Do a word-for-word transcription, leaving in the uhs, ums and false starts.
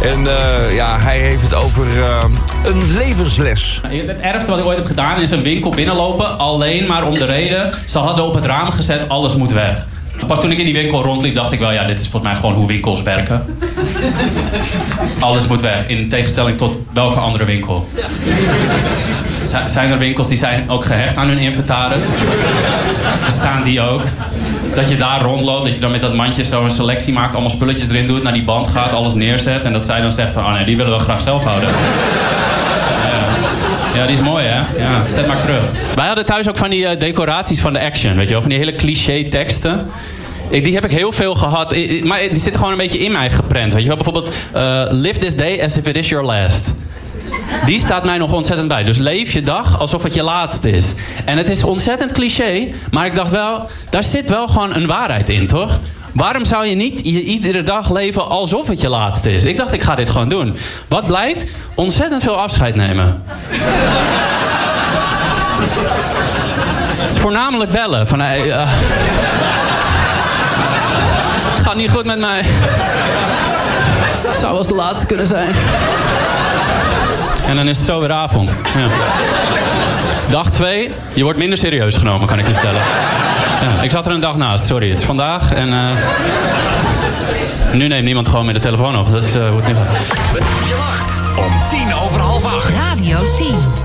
En uh, ja, hij heeft het over uh, een levensles. Het ergste wat ik ooit heb gedaan is een winkel binnenlopen. Alleen maar om de reden, ze hadden op het raam gezet, alles moet weg. Pas toen ik in die winkel rondliep, dacht ik wel, ja, dit is volgens mij gewoon hoe winkels werken. Alles moet weg, in tegenstelling tot welke andere winkel. Z- zijn er winkels die zijn ook gehecht aan hun inventaris? Bestaan die ook? Dat je daar rondloopt, dat je dan met dat mandje zo een selectie maakt, allemaal spulletjes erin doet, naar die band gaat, alles neerzet en dat zij dan zegt van, oh nee, die willen we graag zelf houden. Ja, die is mooi, hè? Ja, zet maar terug. Wij hadden thuis ook van die uh, decoraties van de Action, weet je wel? Van die hele cliché teksten. Ik, die heb ik heel veel gehad. Ik, maar die zitten gewoon een beetje in mij geprent, weet je wel? Bijvoorbeeld, uh, live this day as if it is your last. Die staat mij nog ontzettend bij. Dus leef je dag alsof het je laatste is. En het is ontzettend cliché, maar ik dacht wel, daar zit wel gewoon een waarheid in, toch? Waarom zou je niet je iedere dag leven alsof het je laatste is? Ik dacht, ik ga dit gewoon doen. Wat blijkt? Ontzettend veel afscheid nemen. Het is voornamelijk bellen. Van, hey, uh, het gaat niet goed met mij. Het zou wel eens de laatste kunnen zijn. En dan is het zo weer avond. Ja. Dag twee, je wordt minder serieus genomen, kan ik je vertellen. Ja, ik zat er een dag naast, sorry. Het is vandaag en uh, nu neemt niemand gewoon meer de telefoon op. Dat is uh, hoe het nu gaat. Je lacht om tien over half acht. Radio tien.